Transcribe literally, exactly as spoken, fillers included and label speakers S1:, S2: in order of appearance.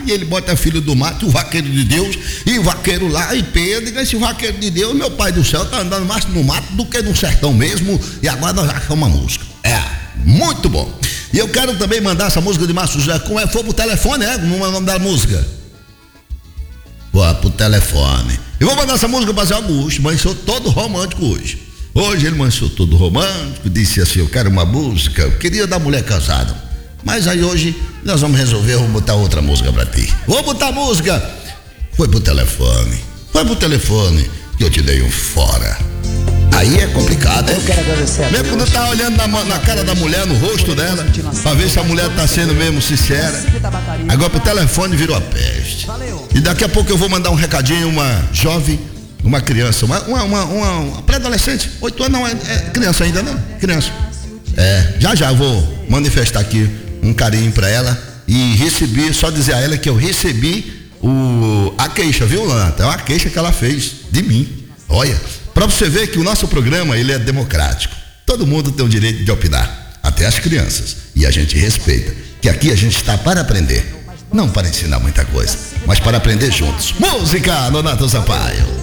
S1: E ele bota filho do mato, o vaqueiro de Deus, e o vaqueiro lá, e Pedro, esse vaqueiro de Deus, meu pai do céu, tá andando mais no mato do que no sertão mesmo, e agora nós achamos uma música. É, muito bom. E eu quero também mandar essa música de Márcio José, como é, foi pro telefone, é? Como é o nome da música? Pô, pro telefone. Eu vou mandar essa música para o Augusto, mas sou todo romântico hoje. Hoje ele manchou todo romântico, disse assim, eu quero uma música, eu queria da mulher casada. Mas aí hoje nós vamos resolver, vou botar outra música pra ti. Vou botar música. Foi pro telefone. Foi pro telefone que eu te dei um fora. Aí é complicado, é?
S2: Eu quero agradecer a Deus.
S1: Mesmo quando tá olhando na, na cara da mulher, no rosto dela, pra ver se a mulher tá sendo mesmo sincera. Agora pro telefone virou a peste. E daqui a pouco eu vou mandar um recadinho, uma jovem, uma criança, uma, uma, uma, uma, uma pré-adolescente, oito anos, não, é, é criança ainda, né? Criança. É, já já vou manifestar aqui um carinho pra ela e recebi, só dizer a ela que eu recebi o, a queixa, viu, Lanta? É uma queixa que ela fez de mim. Olha, pra você ver que o nosso programa, ele é democrático. Todo mundo tem o direito de opinar, até as crianças. E a gente respeita, que aqui a gente está para aprender. Não para ensinar muita coisa, mas para aprender juntos. Música, Nonato Sampaio.